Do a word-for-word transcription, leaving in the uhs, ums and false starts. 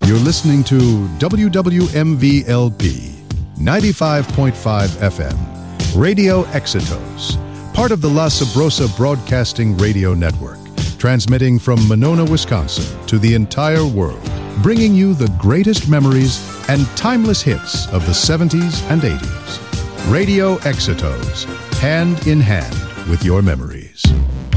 You're listening to W W M V L P ninety-five point five F M, Radio Exitos, part of the La Sabrosa Broadcasting Radio Network, transmitting from Monona, Wisconsin to the entire world, bringing you the greatest memories and timeless hits of the seventies and eighties. Radio Exitos, hand in hand with your memories.